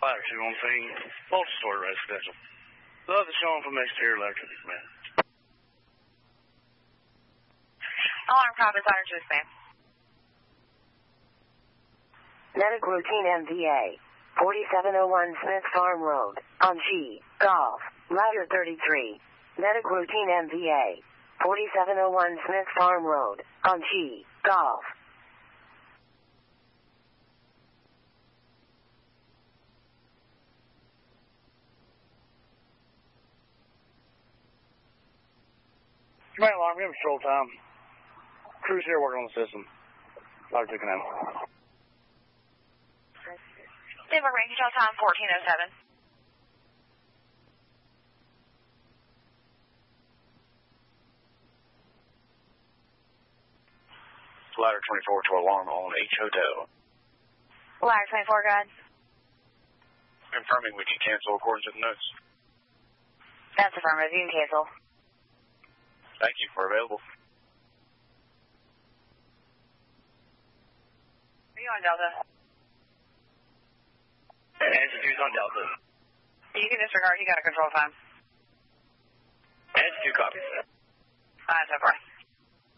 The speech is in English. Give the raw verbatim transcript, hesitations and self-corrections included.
Ladder two on scene, multi-story residential. The other showing from exterior electric command. Alarm copy, ladder two span. Medic routine M V A, forty-seven oh one Smith Farm Road, on G, Golf, ladder thirty-three. Medic routine M V A, forty-seven oh one Smith Farm Road, on G, Golf. Command alarm, give me patrol time. Crews here working on the system. Ladder two canal. Denver range control time fourteen oh seven. Ladder twenty-four to alarm on H Hotel. Ladder twenty-four, guide. Confirming we can cancel according to the notes. That's affirmative. You can cancel. Thank you. We're available. Are you on Delta? Answer two's on Delta. You can disregard. You got a control time. Answer two copies. Alright, so far.